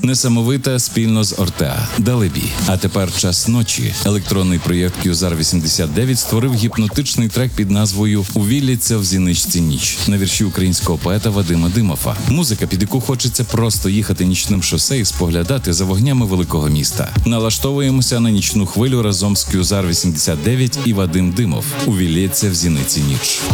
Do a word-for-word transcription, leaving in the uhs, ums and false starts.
Несамовита спільно з Ортеа. Далебі. А тепер час ночі. Електронний проєкт Кюзар вісімдесят дев'ять створив гіпнотичний трек під назвою «Увілється в зіничці ніч» на вірші українського поета Вадима Димофа. Музика, під яку хочеться просто їхати нічним шосе і споглядати за вогнями великого міста. Налаштовуємося на нічну хвилю разом з Кюзар вісімдесят дев'ять і Вадим Димов. «Увілється в зіниці ніч».